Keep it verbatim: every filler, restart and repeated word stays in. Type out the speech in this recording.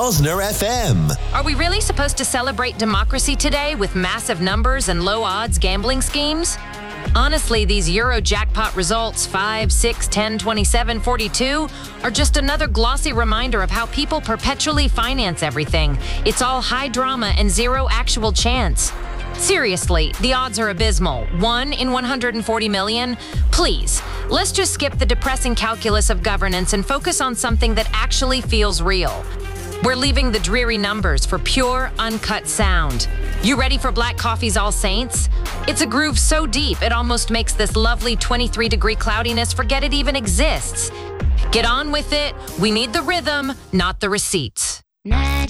Hosner F M. Are we really supposed to celebrate democracy today with massive numbers and low-odds gambling schemes? Honestly, these Euro jackpot results, five, six, ten, twenty-seven, forty-two, are just another glossy reminder of how people perpetually finance everything. It's all high drama and zero actual chance. Seriously, the odds are abysmal. One in one hundred forty million? Please, let's just skip the depressing calculus of governance and focus on something that actually feels real. We're leaving the dreary numbers for pure, uncut sound. You ready for Black Coffee's All Saints? It's a groove so deep, it almost makes this lovely twenty-three degree cloudiness forget it even exists. Get on with it. We need the rhythm, not the receipts.